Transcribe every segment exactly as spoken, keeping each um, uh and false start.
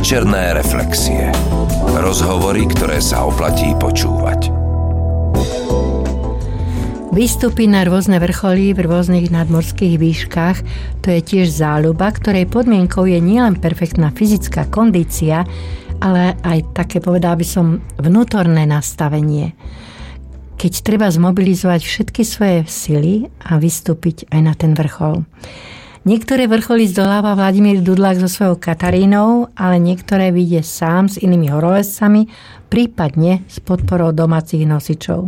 Večerné reflexie. Rozhovory, ktoré sa oplatí počúvať. Výstupy na rôzne vrcholy v rôznych nadmorských výškach, to je tiež záľuba, ktorej podmienkou je nielen perfektná fyzická kondícia, ale aj také, povedal by som, vnútorné nastavenie. Keď treba zmobilizovať všetky svoje sily a vystúpiť aj na ten vrchol. Niektoré vrcholy zdoláva Vladimír Dudlák so svojou Katarínou, ale niektoré vyjde sám s inými horolezcami, prípadne s podporou domácich nosičov.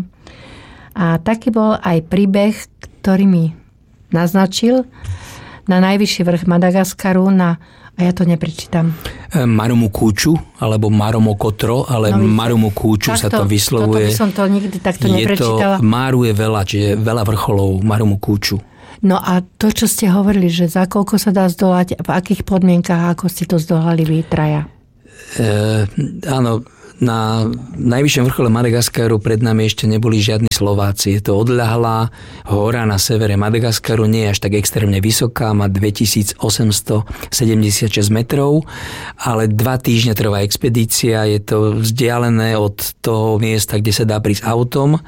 A taký bol aj príbeh, ktorý mi naznačil na najvyšší vrch Madagaskaru, na, a ja to neprečítam. Marumukúču, alebo Maromokotro, ale no, Marumukúču sa to vyslovuje. Toto by som to nikdy takto neprečítala. Je to, Máru je veľa, čiže veľa vrcholov Marumukúču. No a to, čo ste hovorili, že za koľko sa dá zdolať, v akých podmienkach, ako ste to zdolali vy traja? E, áno, na najvyššom vrchole Madagaskaru pred nami ešte neboli žiadni Slováci. Je to odľahlá hora na severe Madagaskaru, nie je až tak extrémne vysoká, má dvetisícosemstosedemdesiatšesť metrov, ale dva týždne trvá expedícia, je to vzdialené od toho miesta, kde sa dá prísť autom.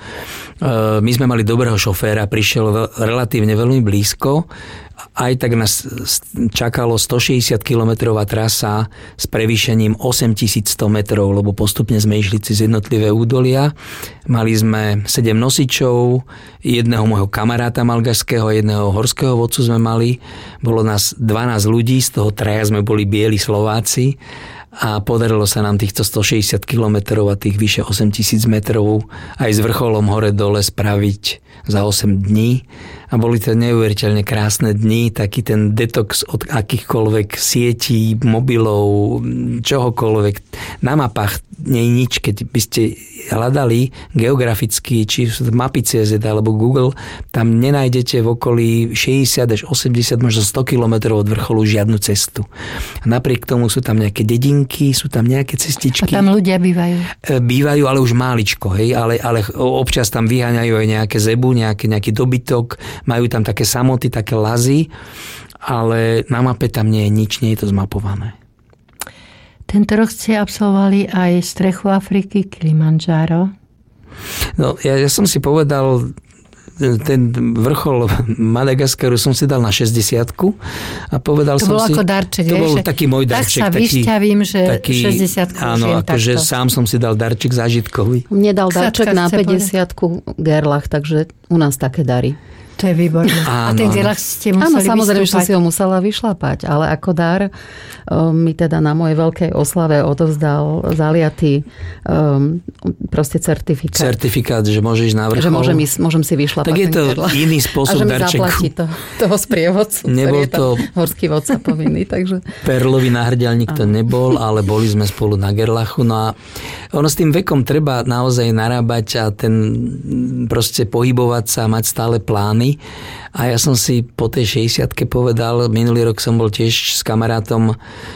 My sme mali dobrého šoféra, prišiel relatívne veľmi blízko. Aj tak nás čakalo stošesťdesiat kilometrová trasa s prevýšením osemtisícsto metrov, lebo postupne sme išli cez jednotlivé údolia. Mali sme sedem nosičov, jedného môjho kamaráta malgašského, jedného horského vodcu sme mali. Bolo nás dvanásť ľudí, z toho traja sme boli bieli Slováci. A podarilo sa nám týchto stošesťdesiat kilometrov a tých vyše osemtisíc metrov aj s vrcholom hore-dole spraviť za osem dní. A boli to neuveriteľne krásne dni, taký ten detox od akýchkoľvek sietí, mobilov, čohokoľvek. Na mapách nie je nič, keď by ste hľadali geograficky, či sú to mapy cé zet alebo Google, tam nenájdete v okolí šesťdesiat až osemdesiat, možno sto kilometrov od vrcholu žiadnu cestu. A napriek tomu sú tam nejaké dedinky, sú tam nejaké cestičky. A tam ľudia bývajú? Bývajú, ale už máličko, hej, ale, ale občas tam vyháňajú aj nejaké zebu, nejaké, nejaký dobytok, majú tam také samoty, také lazy, ale na mape tam nie je nič, nie je to zmapované. Tento rok ste absolvovali aj strechu Afriky, Kilimandžáro. No, ja, ja som si povedal, ten vrchol Madagaskaru som si dal na šesťdesiatku a povedal to som si... To bol ako darček, To vieš, bol taký môj darček. Tak sa vyšťavím, že šesťdesiatku áno, akože sám som si dal darček zážitkový. Mne dal darček na päťdesiatku Gerlach, takže u nás také dary. To je výborné. Áno. A ten Gerlach ste museli Áno, samozrejme, vystúpať. že som si ho musela vyšlapať, ale ako dar um, mi teda na mojej veľkej oslave odovzdal zaliatý um, proste certifikát. Certifikát, že môžeš na vrchol. Že môžem, ísť, môžem si vyšlapať. Tak je to Gerlach. iný spôsob darčeku. A že mi zaplatí to, toho sprievodcu, nebol ktorý je to horský vodca povinný. Takže... Perlový náhrdelník to nebol, ale boli sme spolu na Gerlachu. No a ono s tým vekom treba naozaj narábať a ten proste pohybovať sa, mať stále plány. A ja som si po tej šesťdesiatke povedal, minulý rok som bol tiež s kamarátom, e,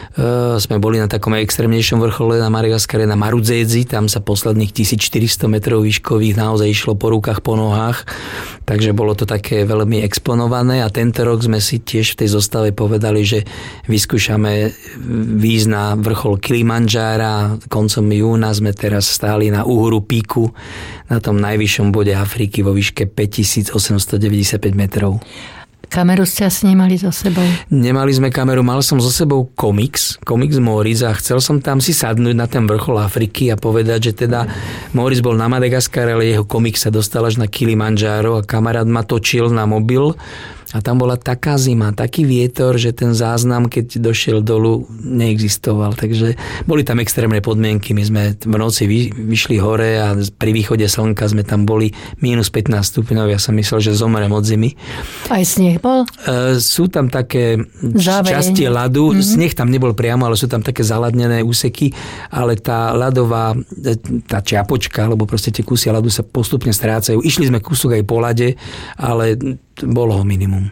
sme boli na takom extrémnejšom vrchole na Madagaskare, na Marudzédzi, tam sa posledných tisícštyristo metrov výškových naozaj išlo po rukách, po nohách, takže bolo to také veľmi exponované a tento rok sme si tiež v tej zostave povedali, že vyskúšame výjsť na vrchol Kilimandžára, koncom júna sme teraz stáli na Uhuru Píku, na tom najvyššom bode Afriky vo výške päťtisícosemstodeväťdesiatpäť metrov. Kameru ste asi nemali so sebou? Nemali sme kameru, mal som so sebou komiks, komiks Moritz a chcel som tam si sadnúť na ten vrchol Afriky a povedať, že teda Moritz bol na Madagaskare, ale jeho komiks sa dostal až na Kilimandžáro a kamarát ma točil na mobil. A tam bola taká zima, taký vietor, že ten záznam, keď došiel dolu, neexistoval. Takže boli tam extrémne podmienky. My sme v noci vy, vyšli hore a pri východe slnka sme tam boli mínus pätnásť stupňov. Ja som myslel, že zomrem od zimy. Aj sneh bol? E, sú tam také Záverie. časti ľadu. Mm-hmm. Sneh tam nebol priamo, ale sú tam také zaladnené úseky. Ale tá ľadová, tá čiapočka, alebo proste tie kusy ľadu sa postupne strácajú. Išli sme kúsok aj po ľade, ale bolo ho minimum.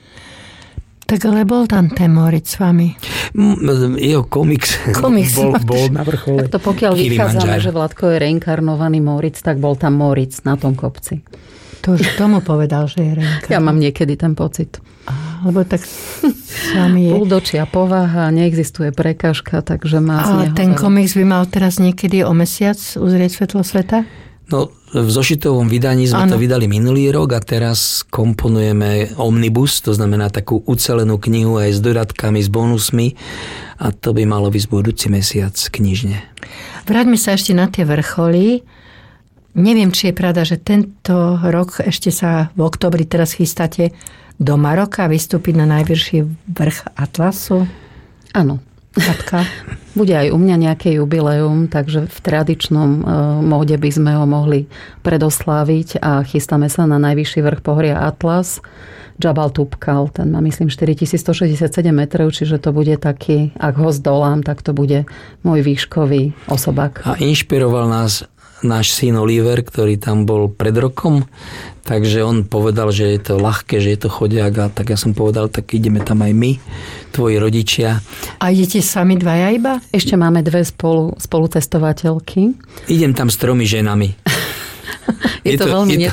Tak ale bol tam ten Moritz s vami? Jeho komiks, komiks bol, bol na vrchole. Tak to pokiaľ vychádzame, že Vladko je reinkarnovaný Moritz, tak bol tam Moritz na tom kopci. To už tomu povedal, že je reinkarnovaný. Ja mám niekedy ten pocit. Aha. Alebo tak sami je. Púldočia povaha, neexistuje prekážka, takže má z Ale neho ten veľa. komiks by mal teraz niekedy o mesiac uzrieť svetlo sveta? No, v zošitovom vydaní sme ano. to vydali minulý rok a teraz komponujeme omnibus, to znamená takú ucelenú knihu aj s dodatkami, s bonusmi a to by malo byť budúci mesiac knižne. Vráťme sa ešte na tie vrcholy. Neviem, či je pravda, že tento rok ešte sa v októbri teraz chystáte do Maroka vystúpiť na najvyšší vrch Atlasu. Áno. Katka. Bude aj u mňa nejaké jubileum, takže v tradičnom e, móde by sme ho mohli predosláviť a chystáme sa na najvyšší vrch pohoria Atlas, Jabal Tubkal. Ten má, myslím, štyritisícstošesťdesiatsedem metrov, čiže to bude taký, ak ho zdolám, tak to bude môj výškový osobák. A inšpiroval nás náš syn Oliver, ktorý tam bol pred rokom, takže on povedal, že je to ľahké, že je to chodiak a tak ja som povedal, tak ideme tam aj my, tvoji rodičia. A idete sami dvaja iba? Ešte máme dve spolu, spolucestovateľky. Idem tam s tromi ženami. Je, je to, to veľmi je to,